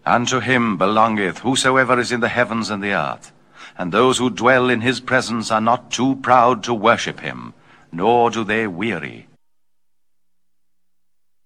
Unto him belongeth whosoever is in the heavens and the earth, and those who dwell in his presence are not too proud to worship him, nor do they weary.